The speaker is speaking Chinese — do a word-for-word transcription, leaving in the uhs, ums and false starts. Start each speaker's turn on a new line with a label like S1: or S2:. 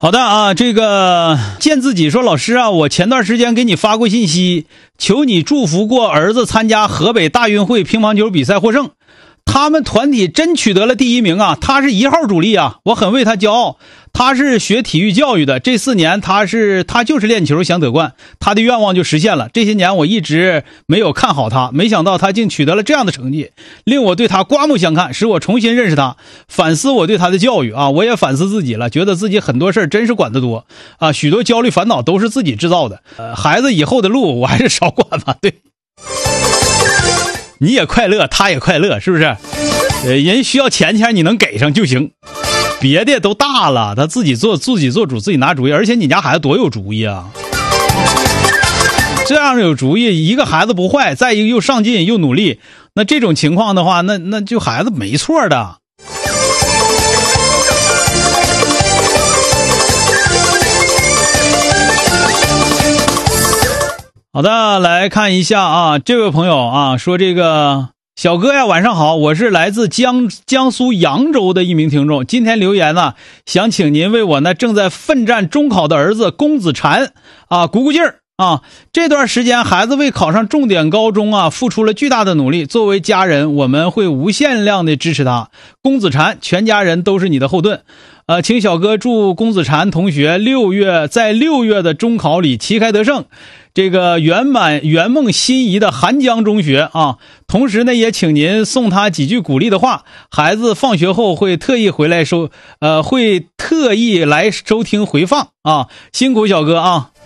S1: 好的啊，这个见自己说，老师啊，我前段时间给你发过信息，求你祝福过儿子参加河北大运会乒乓球比赛获胜，他们团体真取得了第一名啊，他是一号主力啊，我很为他骄傲。他是学体育教育的，这四年他是他就是练球想得冠，他的愿望就实现了。这些年我一直没有看好他，没想到他竟取得了这样的成绩，令我对他刮目相看，使我重新认识他，反思我对他的教育啊，我也反思自己了，觉得自己很多事真是管得多啊，许多焦虑烦恼都是自己制造的。呃，孩子以后的路我还是少管吧。对，你也快乐，他也快乐，是不是？呃，人需要钱钱你能给上就行。别的都大了，他自己做自己做主，自己拿主意，而且你家孩子多有主意啊！这样有主意，一个孩子不坏，再一个又上进又努力，那这种情况的话，那那就孩子没错的。好的，来看一下啊，这位朋友啊说这个。小哥呀，晚上好，我是来自江江苏扬州的一名听众，今天留言呢，想请您为我那正在奋战中考的儿子龚子婵啊鼓鼓劲儿啊！这段时间孩子为考上重点高中啊，付出了巨大的努力，作为家人，我们会无限量的支持他。龚子婵，全家人都是你的后盾。呃，请小哥祝龚子婵同学六月在六月的中考里旗开得胜，这个圆满圆梦心仪的韩江中学啊。同时呢，也请您送他几句鼓励的话，孩子放学后会特意回来收，呃，会特意来收听回放啊。辛苦小哥啊。